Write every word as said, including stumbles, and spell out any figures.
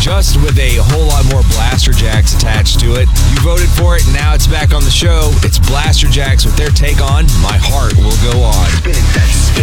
just with a whole lot more Blasterjaxx attached to it. You voted for it, and now it's back on the show. It's Blasterjaxx with their take on My Heart Will Go On.